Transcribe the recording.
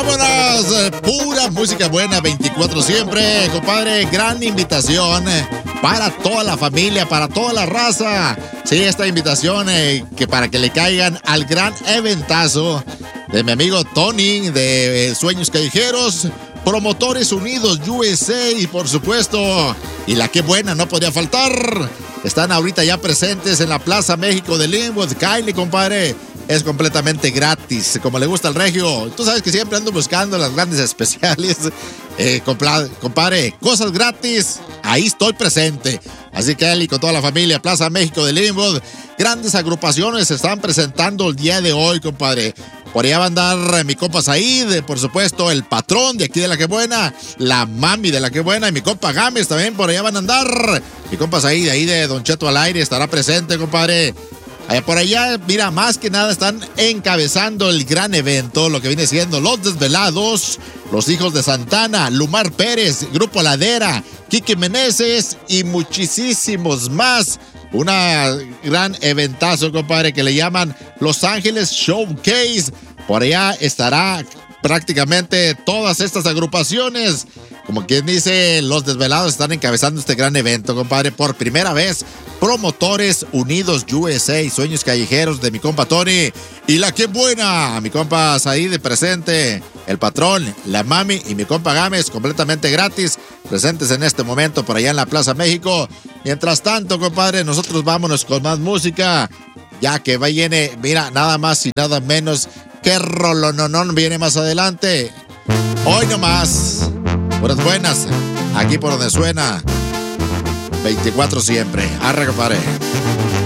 Vámonos, pura música buena, 24 siempre, compadre. Gran invitación para toda la familia, para toda la raza. Sí, esta invitación que para que le caigan al gran eventazo de mi amigo Tony de Sueños Callejeros, Promotores Unidos USA y por supuesto, y la que buena no podía faltar. Están ahorita ya presentes en la Plaza México de Linwood. Kylie, compadre. Es completamente gratis, como le gusta al regio. Tú sabes que siempre ando buscando las grandes especiales. Compadre, cosas gratis, ahí estoy presente. Así que él y con toda la familia, Plaza México de Linwood, grandes agrupaciones se están presentando el día de hoy, compadre. Por allá va a andar mi compa Said, por supuesto, el patrón de aquí de La Que Buena, la mami de La Que Buena y mi compa Gámez también por allá van a andar. Mi compa Said, ahí de Don Cheto al Aire, estará presente, compadre. Por allá, mira, más que nada están encabezando el gran evento, lo que viene siendo Los Desvelados, Los Hijos de Santana, Lumar Pérez, Grupo Ladera, Quique Meneses y muchísimos más. Una gran eventazo, compadre, que le llaman Los Ángeles Showcase. Por allá estará prácticamente todas estas agrupaciones. Como quien dice, Los Desvelados están encabezando este gran evento, compadre, por primera vez. Promotores Unidos USA, Sueños Callejeros de mi compa Tony y La Que Buena, mi compa Said de presente, el patrón, la mami y mi compa Gámez completamente gratis, presentes en este momento por allá en la Plaza México. Mientras tanto, compadre, nosotros vámonos con más música, ya que viene, mira, nada más y nada menos que rolononón viene más adelante. Hoy nomás, puras buenas, aquí por donde suena 24 siempre. Arre, compadre.